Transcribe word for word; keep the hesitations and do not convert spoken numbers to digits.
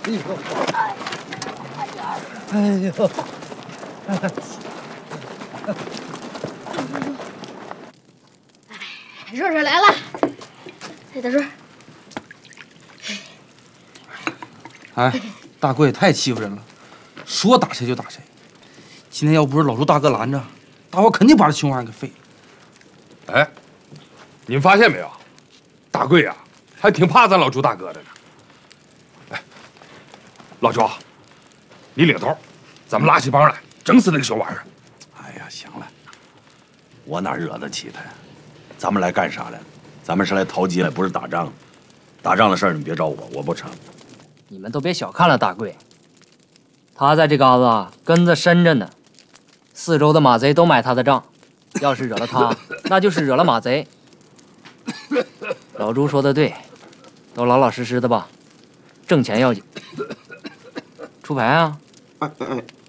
哎呦！ 热热来了，哎，大顺。 哎，大贵太欺负人了，说打谁就打谁。今天要不是老朱大哥拦着，大伙肯定把这熊玩意儿给废了。 哎，你们发现没有？大贵呀、啊，还挺怕咱老朱大哥的呢。哎，老朱，你领头，咱们拉起帮来，整死那个熊玩意儿。 哎呀，行了，我哪惹得起他呀？咱们来干啥来？咱们是来淘金来，不是打仗。打仗的事儿你别找我，我不成。 你们都别小看了大贵，他在这嘎子啊根子深着呢，四周的马贼都买他的账，要是惹了他，那就是惹了马贼。老朱说的对，都老老实实的吧，挣钱要紧。出牌啊！ 哎哎哎，